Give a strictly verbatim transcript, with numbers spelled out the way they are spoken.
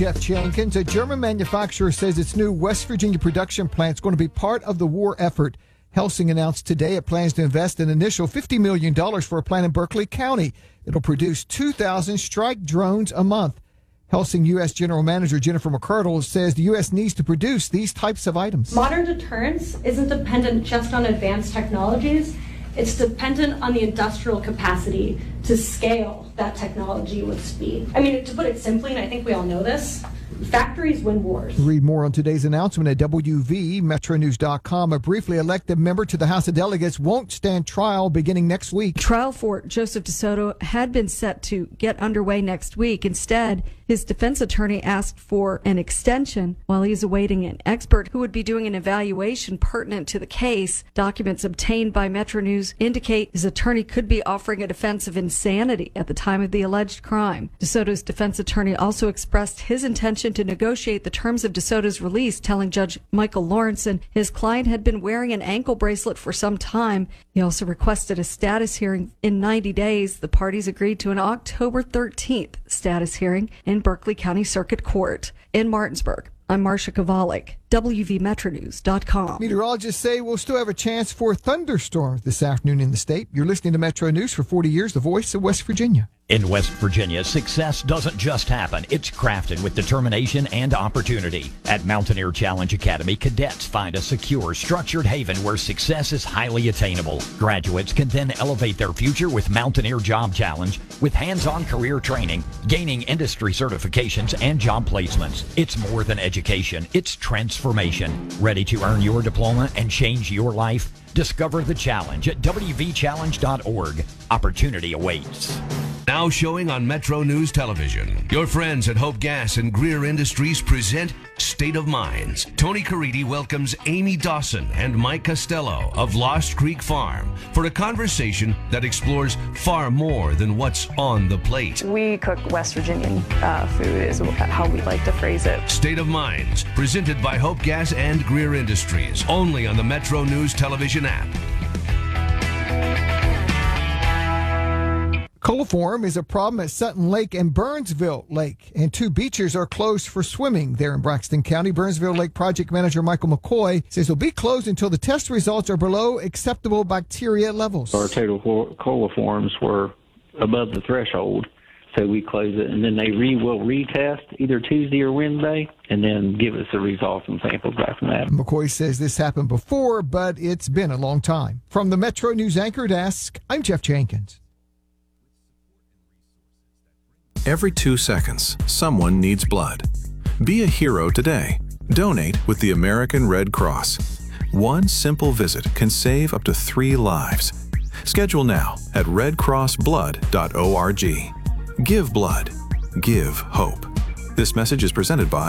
Jeff Jenkins, a German manufacturer, says its new West Virginia production plant is going to be part of the war effort. Helsing announced today it plans to invest an initial fifty million dollars for a plant in Berkeley County. It'll produce two thousand strike drones a month. Helsing U S General Manager Jennifer McCardle says the U S needs to produce these types of items. Modern deterrence isn't dependent just on advanced technologies. It's dependent on the industrial capacity to scale that technology with speed. I mean, to put it simply, and I think we all know this, factories win wars. Read more on today's announcement at W V Metro News dot com. A briefly elected member to the House of Delegates won't stand trial beginning next week. Trial for Joseph DeSoto had been set to get underway next week. Instead, his defense attorney asked for an extension while he's awaiting an expert who would be doing an evaluation pertinent to the case. Documents obtained by Metro News indicate his attorney could be offering a defense of insanity at the time of the alleged crime. DeSoto's defense attorney also expressed his intention to negotiate the terms of DeSoto's release, telling Judge Michael Lawrenson his client had been wearing an ankle bracelet for some time. He also requested a status hearing in ninety days. The parties agreed to an October thirteenth status hearing in Berkeley County Circuit Court. In Martinsburg, I'm Marcia Kovalik, W V Metro News dot com. Meteorologists say we'll still have a chance for thunderstorms this afternoon in the state. You're listening to Metro News for forty years, the voice of West Virginia. In West Virginia, success doesn't just happen. It's crafted with determination and opportunity. At Mountaineer Challenge Academy, cadets find a secure, structured haven where success is highly attainable. Graduates can then elevate their future with Mountaineer Job Challenge, with hands-on career training, gaining industry certifications, and job placements. It's more than education. It's transformation. Ready to earn your diploma and change your life? Discover the challenge at W V challenge dot org. Opportunity awaits. Now showing on Metro News Television, your friends at Hope Gas and Greer Industries present State of Minds. Tony Caridi welcomes Amy Dawson and Mike Costello of Lost Creek Farm for a conversation that explores far more than what's on the plate. We cook West Virginian uh, food is how we like to phrase it. State of Minds, presented by Hope Gas and Greer Industries, only on the Metro News Television app. Coliform is a problem at Sutton Lake and Burnsville Lake, and two beaches are closed for swimming there in Braxton County. Burnsville Lake project manager Michael McCoy says it'll be closed until the test results are below acceptable bacteria levels. Our total coliforms were above the threshold, so we close it, and then they re will retest either Tuesday or Wednesday, and then give us the results and samples back from that. McCoy says this happened before, but it's been a long time. From the Metro News Anchor Desk, I'm Jeff Jenkins. Every two seconds, someone needs blood. Be a hero today. Donate with the American Red Cross. One simple visit can save up to three lives. Schedule now at red cross blood dot org. Give blood. Give hope. This message is presented by